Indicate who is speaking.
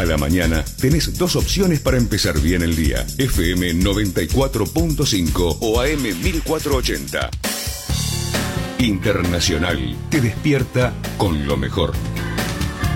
Speaker 1: A la mañana tenés dos opciones para empezar bien el día. FM 94.5 o AM 1480. Internacional te despierta con lo mejor.